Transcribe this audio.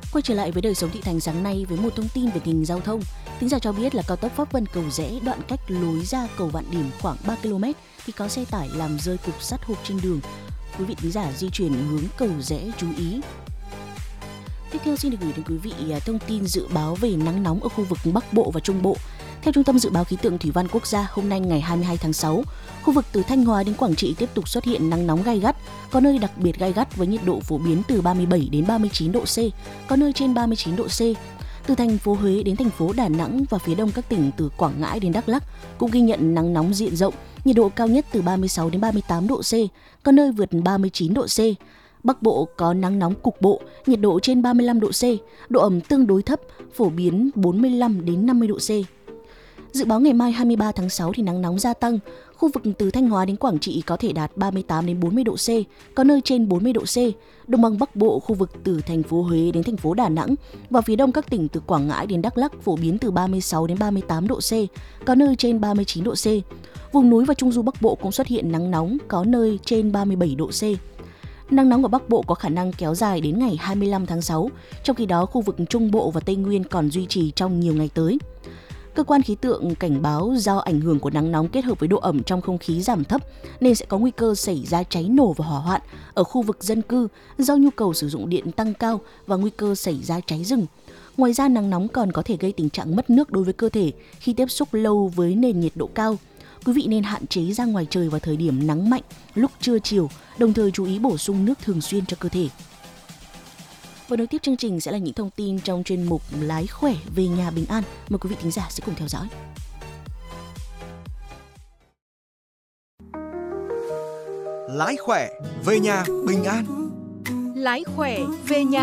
Quay trở lại với đời sống thị thành sáng nay với một thông tin về tình hình giao thông. Thính giả cho biết là cao tốc Pháp Vân Cầu Giẽ đoạn cách lối ra cầu Vạn Điểm khoảng 3 km thì có xe tải làm rơi cục sắt hộp trên đường. Quý vị thính giả di chuyển hướng Cầu Giẽ chú ý. Tiếp theo xin được gửi đến quý vị thông tin dự báo về nắng nóng ở khu vực Bắc Bộ và Trung Bộ. Theo Trung tâm Dự báo Khí tượng Thủy văn Quốc gia, hôm nay ngày 22 tháng 6, khu vực từ Thanh Hóa đến Quảng Trị tiếp tục xuất hiện nắng nóng gay gắt, có nơi đặc biệt gay gắt với nhiệt độ phổ biến từ 37 đến 39 độ C, có nơi trên 39 độ C. Từ thành phố Huế đến thành phố Đà Nẵng và phía đông các tỉnh từ Quảng Ngãi đến Đắk Lắk cũng ghi nhận nắng nóng diện rộng, nhiệt độ cao nhất từ 36 đến 38 độ C, có nơi vượt 39 độ C. Bắc Bộ có nắng nóng cục bộ, nhiệt độ trên 35 độ C, độ ẩm tương đối thấp, phổ biến 45 đến 50 độ C. Dự báo ngày mai 23 tháng 6 thì nắng nóng gia tăng, khu vực từ Thanh Hóa đến Quảng Trị có thể đạt 38 đến 40 độ C, có nơi trên 40 độ C. Đồng bằng Bắc Bộ, khu vực từ thành phố Huế đến thành phố Đà Nẵng và phía đông các tỉnh từ Quảng Ngãi đến Đắk Lắk phổ biến từ 36 đến 38 độ C, có nơi trên 39 độ C. Vùng núi và Trung du Bắc Bộ cũng xuất hiện nắng nóng, có nơi trên 37 độ C. Nắng nóng ở Bắc Bộ có khả năng kéo dài đến ngày 25 tháng 6, trong khi đó khu vực Trung Bộ và Tây Nguyên còn duy trì trong nhiều ngày tới. Cơ quan khí tượng cảnh báo do ảnh hưởng của nắng nóng kết hợp với độ ẩm trong không khí giảm thấp nên sẽ có nguy cơ xảy ra cháy nổ và hỏa hoạn ở khu vực dân cư do nhu cầu sử dụng điện tăng cao và nguy cơ xảy ra cháy rừng. Ngoài ra, nắng nóng còn có thể gây tình trạng mất nước đối với cơ thể khi tiếp xúc lâu với nền nhiệt độ cao. Quý vị nên hạn chế ra ngoài trời vào thời điểm nắng mạnh lúc trưa chiều, đồng thời chú ý bổ sung nước thường xuyên cho cơ thể. Và nối tiếp chương trình sẽ là những thông tin trong chuyên mục Lái khỏe về nhà bình an. Mời quý vị thính giả sẽ cùng theo dõi. Lái khỏe về nhà bình an. Lái khỏe về nhà